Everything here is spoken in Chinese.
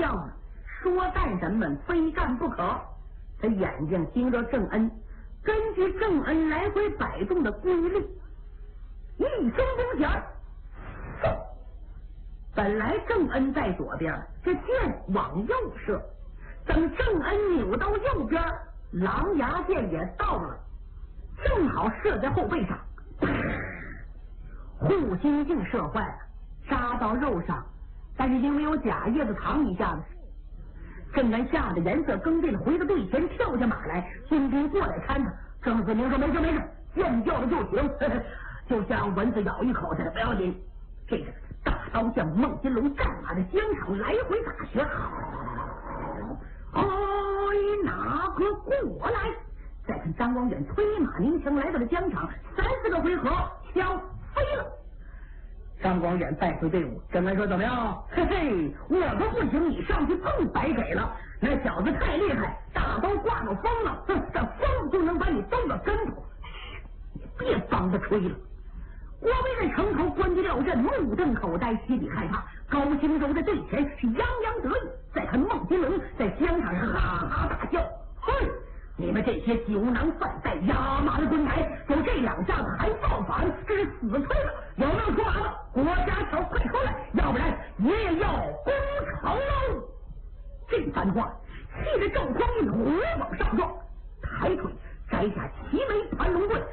将啊，说干什么非干不可。他眼睛盯着郑恩，根据郑恩来回摆动的规律，一声弓弦，本来郑恩在左边，这箭往右射。等郑恩扭到右边，狼牙箭也到了，正好射在后背上，护心镜射坏了，扎到肉上，但是因为有假叶子藏一下子，郑恩吓得颜色更变，回到队前跳下马来，军兵过来看他。郑子明说：“没事，见叫了就行，就像蚊子咬一口似的，不要紧。”这个大刀将孟金龙战马的疆场来回打旋，哪个过来？再看张光远催马鸣枪来到了疆场，3、4个回合，枪飞了。张光远带回队伍，郑恩说：“怎么样？嘿嘿，我都不行，你上去更白给了。那小子太厉害，大刀挂到风了，这风就能把你蹬个跟头。你别帮他吹了。”郭威在城头观击廖阵，目瞪口呆，心里害怕。高兴洲在队前是洋洋得意。再看孟金龙在疆场上哈哈大笑：“嘿，你们这些酒囊饭袋、压马的蹲台，就这2下子还造反，这是死催了！有没有出马的？国家桥快出来，要不然爷爷要攻城喽！”这番话气得赵匡胤火往上撞，抬腿摘下齐眉盘龙棍，